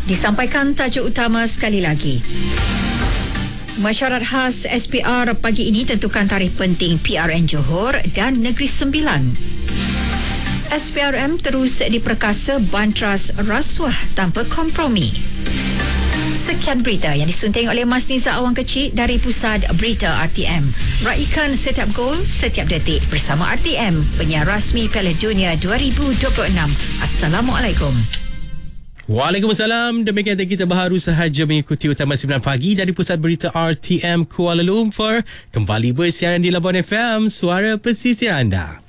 Disampaikan tajuk utama sekali lagi. Mesyuarat khas SPR pagi ini tentukan tarikh penting PRN Johor dan Negeri Sembilan. SPRM terus diperkasa bantras rasuah tanpa kompromi. Sekian berita yang disunting oleh Mas Niza Awang Kecil dari Pusat Berita RTM. Raikan setiap gol, setiap detik bersama RTM, penyiar rasmi Piala Dunia 2026. Assalamualaikum. Waalaikumsalam. Demikian kita baharu sahaja mengikuti Utama 9 Pagi dari Pusat Berita RTM Kuala Lumpur. Kembali bersiaran di Labuan FM, suara pesisir anda.